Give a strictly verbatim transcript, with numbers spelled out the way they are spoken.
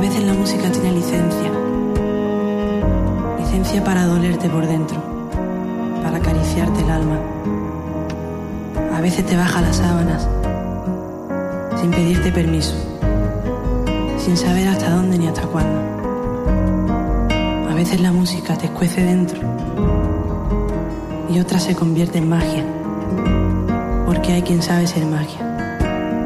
veces la música tiene licencia. Licencia para dolerte por dentro, para acariciarte el alma. A veces te baja las sábanas, sin pedirte permiso, sin saber hasta dónde ni hasta cuándo. A veces la música te escuece dentro y otra se convierte en magia, porque hay quien sabe ser magia.